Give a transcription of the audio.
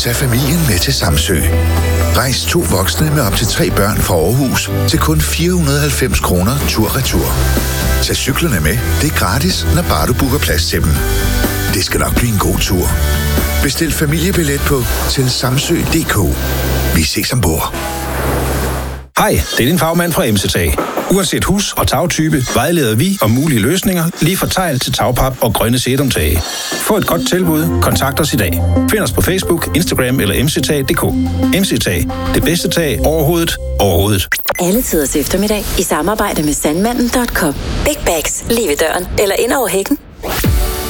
Tag familien med til Samsø. Rejs 2 voksne med op til 3 børn fra Aarhus til kun 490 kroner tur-retur. Tag cyklerne med. Det er gratis, når bare du booker plads til dem. Det skal nok blive en god tur. Bestil familiebillet på til samsø.dk. Vi ses ombord. Hej, det er din fagmand fra MC-Tag. Uanset hus- og tagtype vejleder vi om mulige løsninger lige fra tegl til tagpap og grønne sedumtage. Få et godt tilbud. Kontakt os i dag. Find os på Facebook, Instagram eller mctag.dk. MC-Tag. Det bedste tag overhovedet. Alle tiders eftermiddag i samarbejde med Sandmanden.com. Big bags lige ved døren eller ind over hækken.